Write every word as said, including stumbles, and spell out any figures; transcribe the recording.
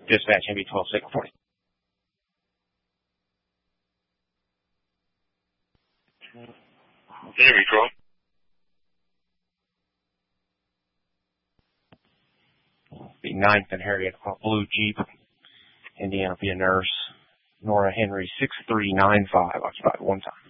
Dispatch M B twelve six forty. There we go. The ninth and Harriet Blue Jeep, Indiana, be a nurse. Nora Henry six three nine five, occupied one time.